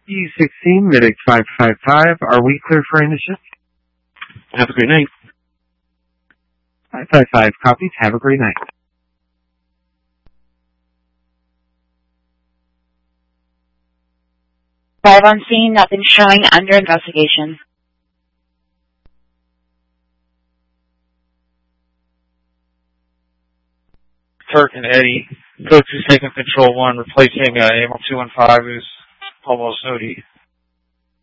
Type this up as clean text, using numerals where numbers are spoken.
E16, Medic 555. Are we clear for initiative? Have a great night. 555 copies. Have a great night. 5 on scene, nothing showing, under investigation. Turk and Eddie, go to second control 1, replacing AML 215, who's almost OD.